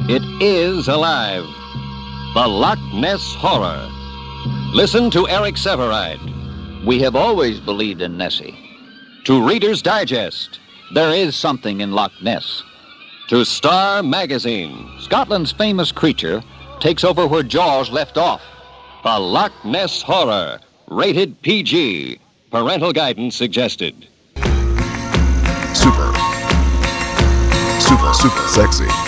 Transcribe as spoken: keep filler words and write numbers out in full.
It is alive. The Loch Ness Horror. Listen to Eric Severide. We have always believed in Nessie. To Reader's Digest. There is something in Loch Ness. To Star Magazine. Scotland's famous creature takes over where Jaws left off. The Loch Ness Horror. Rated P G. Parental guidance suggested. Super. Super, super sexy.